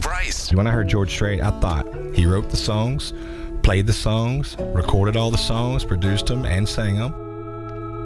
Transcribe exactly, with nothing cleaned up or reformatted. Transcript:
Price. When I heard George Strait, I thought he wrote the songs, played the songs, recorded all the songs, produced them, and sang them.